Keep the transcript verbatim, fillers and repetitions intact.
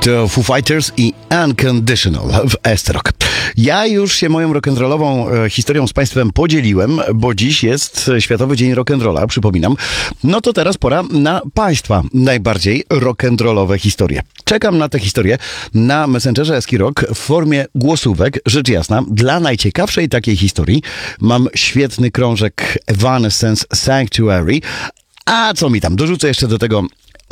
To Foo Fighters i Unconditional w S-Rock. Ja już się moją rock'n'rollową e, historią z Państwem podzieliłem, bo dziś jest Światowy Dzień Rock'n'Rolla, przypominam. No to teraz pora na Państwa najbardziej rock'n'rollowe historie. Czekam na te historie na Messengerze Eskirock w formie głosówek. Rzecz jasna, dla najciekawszej takiej historii mam świetny krążek Evanescence Sanctuary. A co mi tam? Dorzucę jeszcze do tego